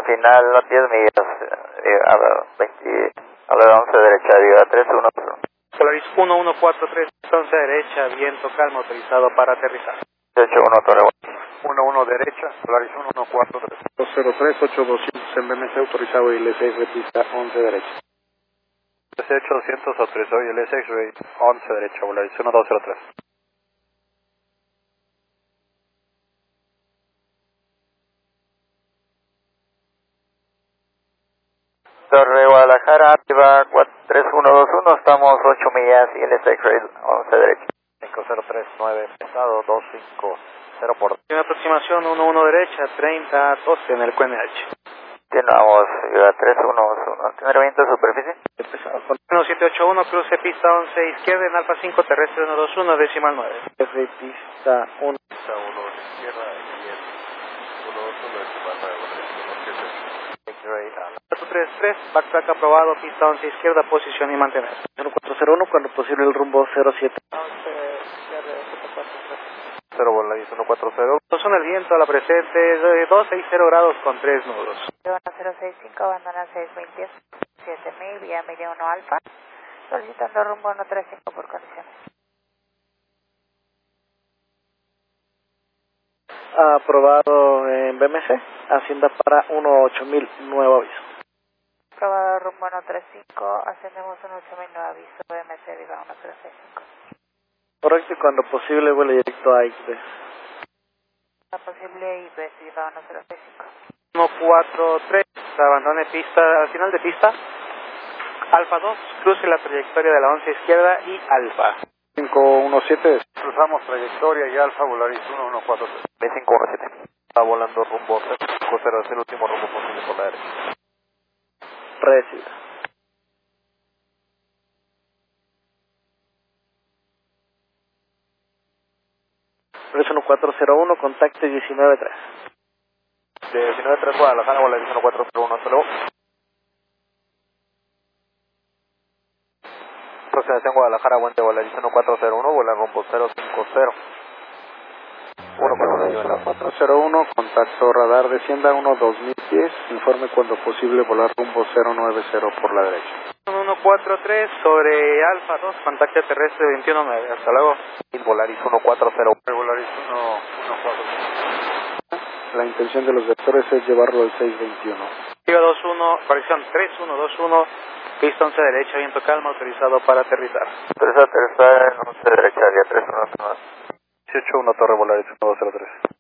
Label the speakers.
Speaker 1: final, no 10 millas, a ver, 11 derecha, diga 31.
Speaker 2: Polaris 1143, 11 derecha, viento calmo, autorizado para aterrizar.
Speaker 1: 81 Torre.
Speaker 3: 11 derecha, Polaris 1143. 203-8200 en BMC autorizado y LSX pista 11 derecha.
Speaker 4: 16800 autorizado y LSX 11 derecha, Polaris 1203.
Speaker 1: Torre Guadalajara, arriba 3121, estamos 8 millas y LSX rate 11 derecha.
Speaker 4: 5039, pesado 250 por...
Speaker 2: En aproximación 11 derecha, 30-12 en el QNH.
Speaker 1: Continuamos, 3121, ¿tiene viento de superficie?
Speaker 2: 1781, cruce pista 11 izquierda en Alfa 5, terrestre 121, decimal 9.
Speaker 3: F pista 1.
Speaker 4: Pista 1 izquierda y 121 decimal 9,
Speaker 2: 433, backtrack aprobado, pista 11 izquierda, posición y mantener.
Speaker 3: 1401 cuando posible el rumbo 07.
Speaker 4: 0 Polaris 140.
Speaker 2: Son el viento a la presente de 260 grados con 3 nudos.
Speaker 5: 065, abandona 620, 7000, vía media 1 alfa, solicitando rumbo 135 por condiciones.
Speaker 3: Aprobado en BMC, Hacienda para 18000, nuevo aviso.
Speaker 5: Aprobado rumbo 135, ascendemos 18000, nuevo aviso, BMC, viva 135.
Speaker 3: Correcto, y cuando posible vuelo directo a IXB.
Speaker 5: La posible IBES, viva 105.
Speaker 2: 143, abandone pista, al final de pista, Alfa 2, cruce la trayectoria de la 11 izquierda y Alfa.
Speaker 3: 517,
Speaker 4: Cruzamos trayectoria y Alfa Polaris 1143.
Speaker 1: B517.
Speaker 4: Está volando rumbo 350, es el último rumbo posible por la derecha.
Speaker 3: recibido. 1401, contacte 193.
Speaker 4: De 193 Guadalajara, Polaris 1401, hasta luego. Aproximación Guadalajara, Puente Polaris 1401, vuela rumbo 050.
Speaker 3: 401, contacto radar descienda 2000 pies, informe cuando posible volar rumbo 090 por la derecha.
Speaker 2: 143 sobre Alfa 2, contacto terrestre 219, hasta luego.
Speaker 4: Polaris 140.
Speaker 3: Polaris 140. La intención de los vectores es llevarlo al 621.
Speaker 2: Siga 21, corrección 3121, pista 11 derecha, viento calma, autorizado para aterrizar.
Speaker 1: Autorizado aterrizar en 11 derecha, día 3119.
Speaker 4: 181 Torre Polaris 1203.